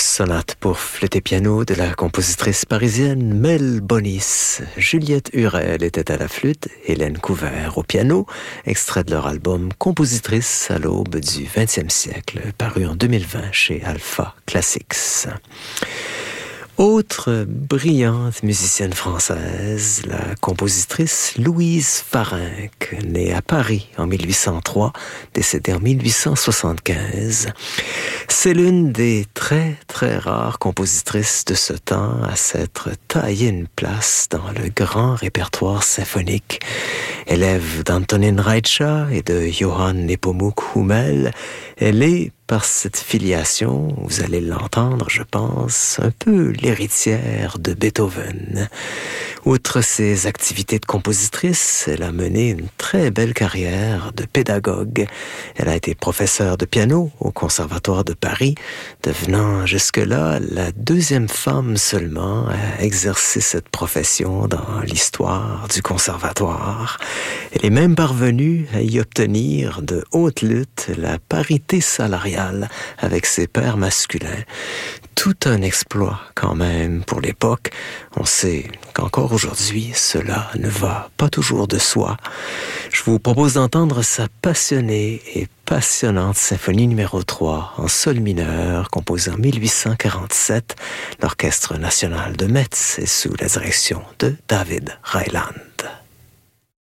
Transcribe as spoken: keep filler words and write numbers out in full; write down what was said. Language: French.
sonate pour flûte et piano de la compositrice parisienne Mel Bonis. Juliette Hurel était à la flûte, Hélène Couvert au piano, extrait de leur album Compositrice à l'aube du vingtième siècle, paru en deux mille vingt chez Alpha Classics. Autre brillante musicienne française, la compositrice Louise Farinck, née à Paris en mille huit cent trois, décédée en mille huit cent soixante-quinze. C'est l'une des très très rares compositrices de ce temps à s'être taillé une place dans le grand répertoire symphonique. Élève d'Antonin Reicha et de Johann Nepomuk Hummel, elle est, par cette filiation, vous allez l'entendre, je pense, un peu l'héritière de Beethoven. Outre ses activités de compositrice, elle a mené une très belle carrière de pédagogue. Elle a été professeure de piano au Conservatoire de Paris, devenant jusque-là la deuxième femme seulement à exercer cette profession dans l'histoire du Conservatoire. Elle est même parvenue à y obtenir de haute lutte la parité salariale avec ses pairs masculins. Tout un exploit quand même pour l'époque. On sait qu'encore aujourd'hui, cela ne va pas toujours de soi. Je vous propose d'entendre sa passionnée et passionnante symphonie numéro trois en sol mineur, composée en mille huit cent quarante-sept. L'Orchestre national de Metz est sous la direction de David Reiland.